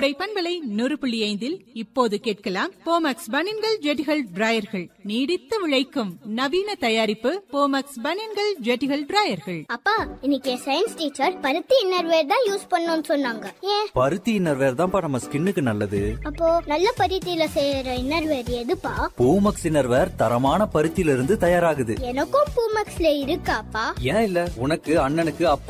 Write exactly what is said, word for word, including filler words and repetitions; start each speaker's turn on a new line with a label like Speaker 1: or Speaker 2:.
Speaker 1: கோடை பண்பலை நூறு புள்ளி ஐந்தில் இப்போது கேட்கலாம் போமக்ஸ் பனியன்கள் ஜெட்டிகள் டிராயர்கள். நீடித்து உழைக்கும் நவீன தயாரிப்பு போமக்ஸ் பனியன்கள் ஜெட்டிகள் டிராயர்கள்.
Speaker 2: அப்பா, இன்னைக்கு சயின்ஸ் டீச்சர் பருத்தி இன்னர்வேர் தான் யூஸ் பண்ணணும்னு சொன்னாங்க. ஏன்?
Speaker 3: பருத்தி இன்னர்வேர் தான்ப்பா நம்ம ஸ்கின்னுக்கு நல்லது.
Speaker 2: அப்போ நல்ல பருத்தியில செய்யற இன்னர்வேர் எதுப்பா?
Speaker 3: பூமக்ஸ் இன்னர்வேர் தரமான பருத்தியில இருந்து தயாராகுது.
Speaker 2: எனக்கும் பூமக்ஸ்ல இருக்காப்பா.
Speaker 3: ஏன் இல்ல, உனக்கு அண்ணனுக்கு அப்பா